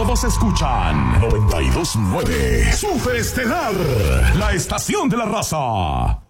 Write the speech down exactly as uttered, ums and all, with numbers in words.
Todos escuchan noventa y dos punto nueve Super Estelar, la estación de la raza.